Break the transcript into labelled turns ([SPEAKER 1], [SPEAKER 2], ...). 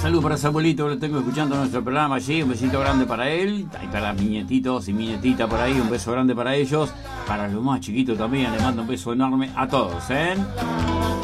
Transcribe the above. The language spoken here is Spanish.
[SPEAKER 1] saludo para Samuelito, lo tengo escuchando nuestro programa allí. Un besito grande para él. Y para mis nietitos y mi nietita por ahí, un beso grande para ellos. Para los más chiquitos también, les mando un beso enorme a todos, ¿eh?